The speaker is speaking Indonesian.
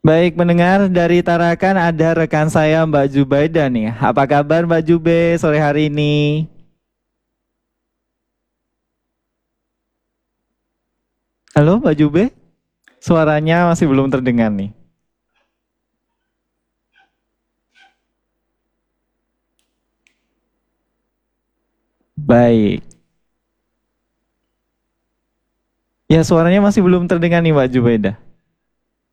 Baik, mendengar dari Tarakan ada rekan saya Mbak Jubaida nih. Apa kabar Mbak Jube sore hari ini? Halo Mbak Jube, suaranya masih belum terdengar nih. Baik. Ya, suaranya masih belum terdengar nih Mbak Jubaida.